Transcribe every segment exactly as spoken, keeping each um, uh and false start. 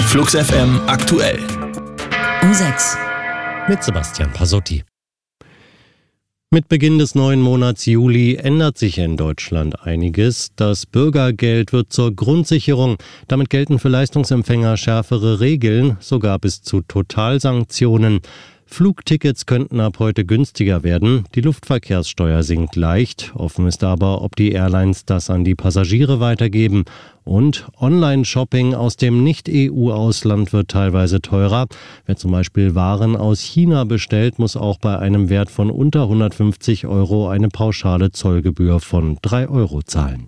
Flux F M aktuell. Um sechs. Mit Sebastian Pasotti. Mit Beginn des neuen Monats Juli ändert sich in Deutschland einiges. Das Bürgergeld wird zur Grundsicherung. Damit gelten für Leistungsempfänger schärfere Regeln, sogar bis zu Totalsanktionen. Flugtickets könnten ab heute günstiger werden. Die Luftverkehrssteuer sinkt leicht. Offen ist aber, ob die Airlines das an die Passagiere weitergeben. Und Online-Shopping aus dem Nicht-E U-Ausland wird teilweise teurer. Wer zum Beispiel Waren aus China bestellt, muss auch bei einem Wert von unter hundertfünfzig Euro eine pauschale Zollgebühr von drei Euro zahlen.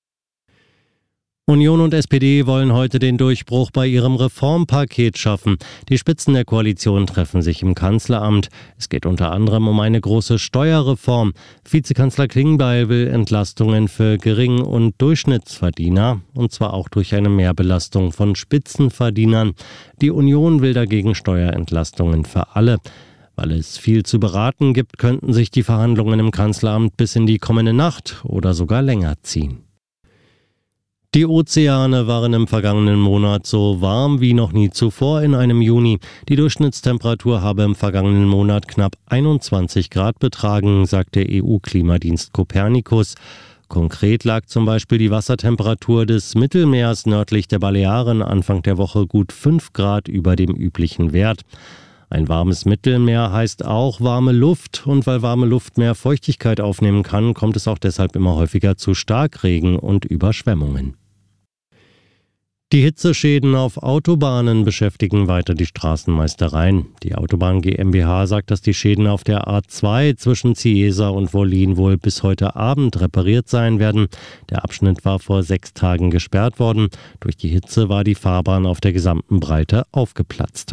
Union und S P D wollen heute den Durchbruch bei ihrem Reformpaket schaffen. Die Spitzen der Koalition treffen sich im Kanzleramt. Es geht unter anderem um eine große Steuerreform. Vizekanzler Klingbeil will Entlastungen für Gering- und Durchschnittsverdiener, und zwar auch durch eine Mehrbelastung von Spitzenverdienern. Die Union will dagegen Steuerentlastungen für alle. Weil es viel zu beraten gibt, könnten sich die Verhandlungen im Kanzleramt bis in die kommende Nacht oder sogar länger ziehen. Die Ozeane waren im vergangenen Monat so warm wie noch nie zuvor in einem Juni. Die Durchschnittstemperatur habe im vergangenen Monat knapp einundzwanzig Grad betragen, sagt der E U-Klimadienst Copernicus. Konkret lag zum Beispiel die Wassertemperatur des Mittelmeers nördlich der Balearen Anfang der Woche gut fünf Grad über dem üblichen Wert. Ein warmes Mittelmeer heißt auch warme Luft, und weil warme Luft mehr Feuchtigkeit aufnehmen kann, kommt es auch deshalb immer häufiger zu Starkregen und Überschwemmungen. Die Hitzeschäden auf Autobahnen beschäftigen weiter die Straßenmeistereien. Die Autobahn GmbH sagt, dass die Schäden auf der A zwei zwischen Cieza und Wollin wohl bis heute Abend repariert sein werden. Der Abschnitt war vor sechs Tagen gesperrt worden. Durch die Hitze war die Fahrbahn auf der gesamten Breite aufgeplatzt.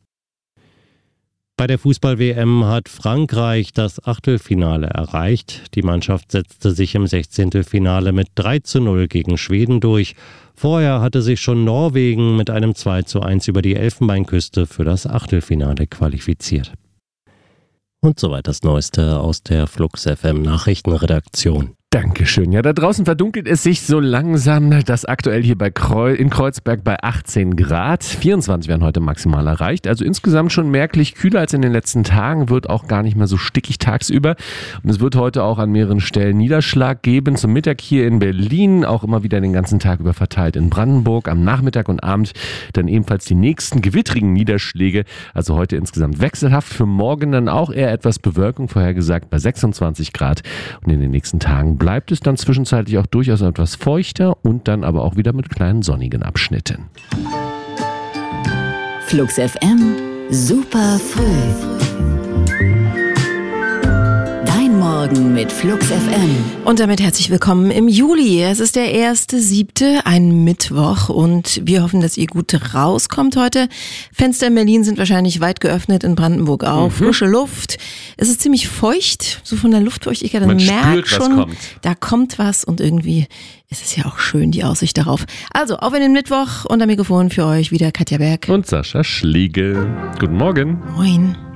Bei der Fußball-W M hat Frankreich das Achtelfinale erreicht. Die Mannschaft setzte sich im Sechzehntelfinale mit drei zu null gegen Schweden durch. Vorher hatte sich schon Norwegen mit einem zwei zu eins über die Elfenbeinküste für das Achtelfinale qualifiziert. Und soweit das Neueste aus der Flux F M Nachrichtenredaktion. Dankeschön. Ja, da draußen verdunkelt es sich so langsam. Das aktuell hier bei Kreu- in Kreuzberg bei achtzehn Grad. vierundzwanzig werden heute maximal erreicht. Also insgesamt schon merklich kühler als in den letzten Tagen. Wird auch gar nicht mehr so stickig tagsüber. Und es wird heute auch an mehreren Stellen Niederschlag geben. Zum Mittag hier in Berlin, auch immer wieder den ganzen Tag über verteilt in Brandenburg. Am Nachmittag und Abend dann ebenfalls die nächsten gewittrigen Niederschläge. Also heute insgesamt wechselhaft. Für morgen dann auch eher etwas Bewölkung vorhergesagt bei sechsundzwanzig Grad. Und in den nächsten Tagen bleibt es dann zwischenzeitlich auch durchaus etwas feuchter und dann aber auch wieder mit kleinen sonnigen Abschnitten. Flux F M, super früh. Dein Morgen mit Flux F M. Und damit herzlich willkommen im Juli. Es ist der erste siebte, ein Mittwoch, und wir hoffen, dass ihr gut rauskommt heute. Fenster in Berlin sind wahrscheinlich weit geöffnet, in Brandenburg auch. Mhm. Frische Luft. Es ist ziemlich feucht, so von der Luftfeuchtigkeit. Man merkt schon, kommt. Da kommt was, und irgendwie ist es ja auch schön, die Aussicht darauf. Also, auf in den Mittwoch, und am Mikrofon für euch wieder Katja Berg und Sascha Schlegel. Guten Morgen. Moin.